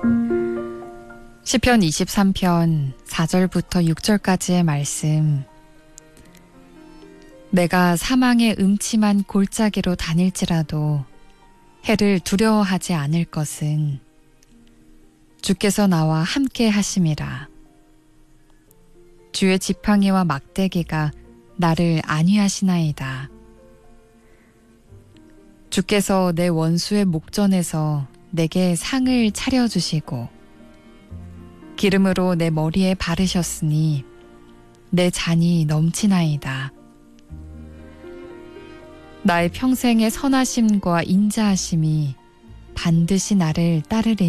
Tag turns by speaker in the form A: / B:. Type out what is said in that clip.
A: 시편 23편 4절부터 6절까지의 말씀. 내가 사망의 음침한 골짜기로 다닐지라도 해를 두려워하지 않을 것은 주께서 나와 함께 하심이라. 주의 지팡이와 막대기가 나를 안위하시나이다. 주께서 내 원수의 목전에서 내게 상을 차려주시고 기름으로 내 머리에 바르셨으니 내 잔이 넘치나이다. 나의 평생의 선하심과 인자하심이 반드시 나를 따르리니